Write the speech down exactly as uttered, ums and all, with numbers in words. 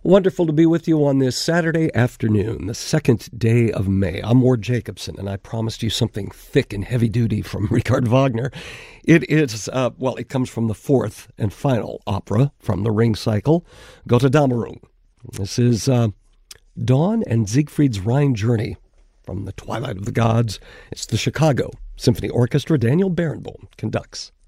Wonderful to be with you on this Saturday afternoon, the second day of May. I'm Ward Jacobson, and I promised you something thick and heavy-duty from Richard Wagner. It is, uh, well, it comes from the fourth and final opera from the Ring Cycle, Götterdämmerung. This is uh, Dawn and Siegfried's Rhine Journey from the Twilight of the Gods. It's the Chicago Symphony Orchestra. Daniel Barenboim conducts.